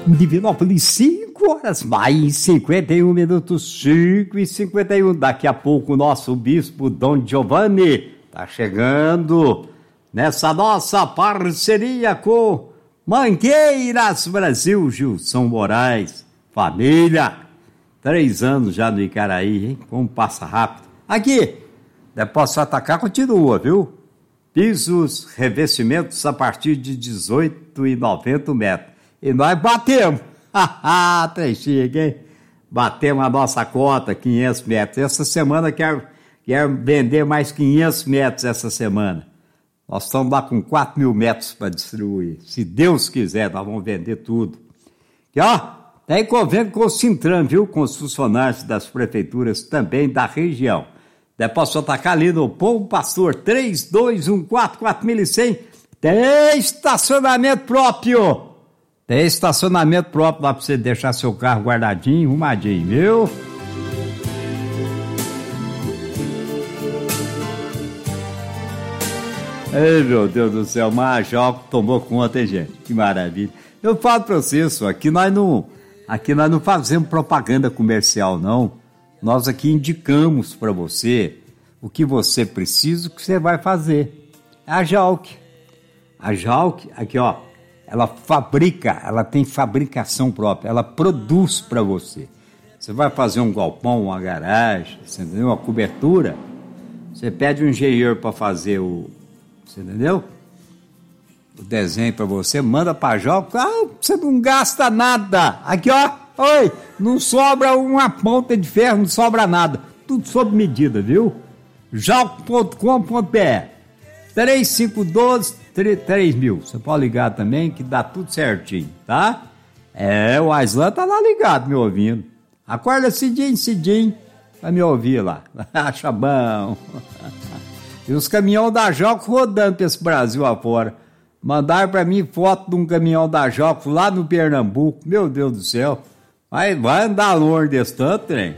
Divinópolis, 5 horas mais 51 minutos, 5h51. Daqui a pouco o nosso bispo Dom Giovanni tá chegando nessa nossa parceria com Mangueiras Brasil, Gilson Moraes. Família, 3 anos já no Icaraí, hein? Como passa rápido. Aqui, Depósito Atacar continua, viu? Pisos, revestimentos a partir de 18,90 metros. E nós batemos. Haha, trechinho, hein? Batemos a nossa cota, 500 metros. Essa semana quero vender mais 500 metros essa semana. Nós estamos lá com 4.000 metros para distribuir. Se Deus quiser, nós vamos vender tudo. E ó, tem convênio com o Sintran, viu? Com os funcionários das prefeituras também da região. Depósito Atacar ali no Bom Pastor, 32144100. Tem estacionamento próprio. Tem estacionamento próprio lá para você deixar seu carro guardadinho, arrumadinho, viu? Ei, meu Deus do céu, mas já tomou conta, hein, gente? Que maravilha. Eu falo para vocês, aqui nós não fazemos propaganda comercial, não. Nós aqui indicamos para você o que você precisa, o que você vai fazer. A Jalk. A Jalk, aqui ó, ela fabrica, ela tem fabricação própria, ela produz para você. Você vai fazer um galpão, uma garagem, você entendeu? Uma cobertura, você pede um engenheiro para fazer você entendeu? O desenho para você, manda para a Jalk, você não gasta nada. Aqui ó, oi, não sobra uma ponta de ferro, não sobra nada. Tudo sob medida, viu? jalk.com.br 3512-3000. Você pode ligar também que dá tudo certinho, tá? O Aislan tá lá ligado, me ouvindo. Acorda cedinho, vai me ouvir lá. Acha bom. E os caminhões da Jalk rodando pra esse Brasil afora. Mandaram pra mim foto de um caminhão da Jalk lá no Pernambuco. Meu Deus do céu. Vai andar longe desse tanto, trem.